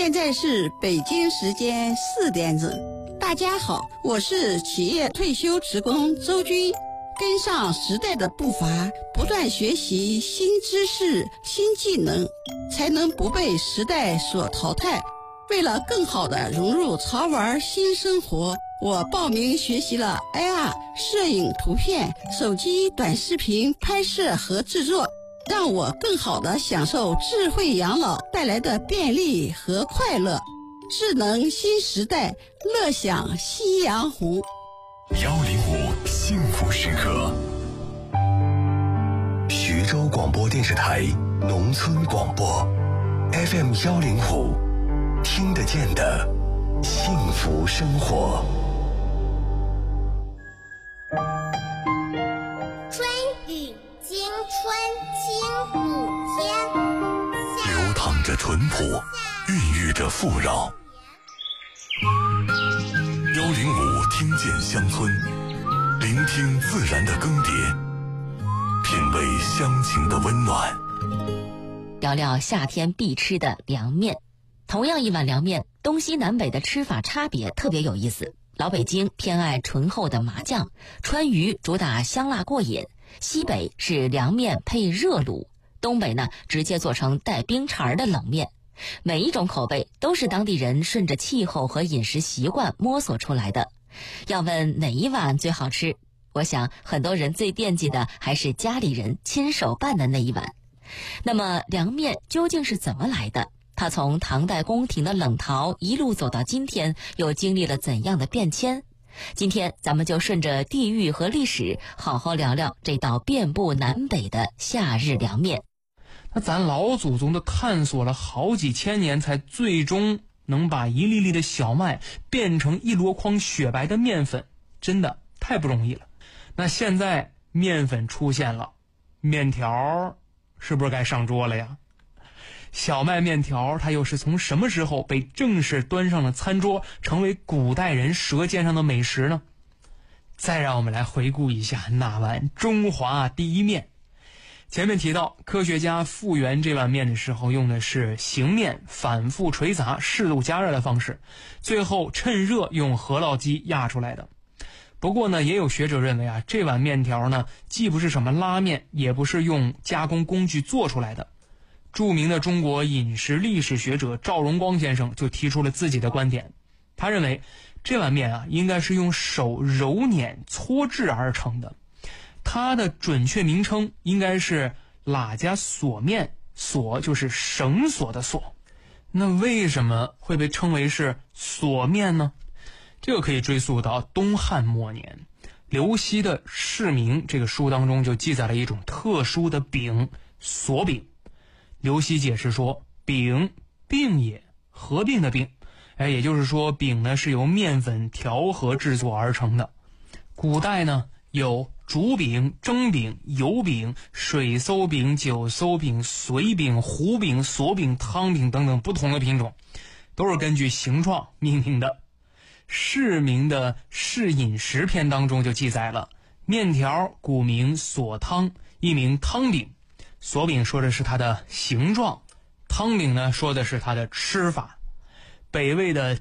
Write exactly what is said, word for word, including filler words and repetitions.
现在是北京时间四点整。大家好，我是企业退休职工周军。跟上时代的步伐，不断学习新知识、新技能，才能不被时代所淘汰。为了更好地融入潮玩新生活，我报名学习了 A R 摄影、图片、手机短视频拍摄和制作，让我更好地享受智慧养老带来的便利和快乐。智能新时代，乐享夕阳湖。 幺零五幸福时刻，徐州广播电视台农村广播 F M 幺零五，听得见的幸福生活。 春雨惊春清午天， 流淌着淳朴，孕育着富饶。幺零五听见乡村，聆听自然的更迭，品味乡情的温暖。 聊聊夏天必吃的凉面。同样一碗凉面，东西南北的吃法差别特别有意思。老北京偏爱醇厚的麻酱，川渝主打香辣过瘾，西北是凉面配热卤，东北呢直接做成带冰碴的冷面。每一种口味都是当地人顺着气候和饮食习惯摸索出来的。要问哪一碗最好吃，我想很多人最惦记的还是家里人亲手拌的那一碗。那么凉面究竟是怎么来的？它从唐代宫廷的冷陶一路走到今天，又经历了怎样的变迁？今天咱们就顺着地域和历史，好好聊聊这道遍布南北的夏日凉面。 那咱老祖宗都探索了好几千年，才最终能把一粒粒的小麦变成一箩筐雪白的面粉，真的太不容易了。那现在面粉出现了，面条是不是该上桌了呀？小麦面条它又是从什么时候被正式端上了餐桌，成为古代人舌尖上的美食呢？再让我们来回顾一下那碗中华第一面。前面提到，科学家复原这碗面的时候，用的是醒面反复捶砸、适度加热的方式，最后趁热用饸烙机压出来的。不过呢，也有学者认为啊，这碗面条呢，既不是什么拉面，也不是用加工工具做出来的。著名的中国饮食历史学者赵荣光先生就提出了自己的观点，他认为这碗面啊，应该是用手揉捻搓制而成的。它的准确名称应该是喇家锁面，锁就是绳索的锁。那为什么会被称为是锁面呢？这个可以追溯到东汉末年，刘熙的《释名》这个书当中就记载了一种特殊的饼，锁饼。刘熙解释说，饼并也，合并的并，哎，也就是说饼呢是由面粉调和制作而成的。古代呢有煮饼、蒸饼、油饼、水馊饼、酒馊饼、随饼、糊饼、锁饼、汤饼等等不同的品种，都是根据形状命名的。释名的《释饮食篇》当中就记载了，面条古名锁汤，一名汤饼。锁饼说的是它的形状，汤饼呢说的是它的吃法。北魏的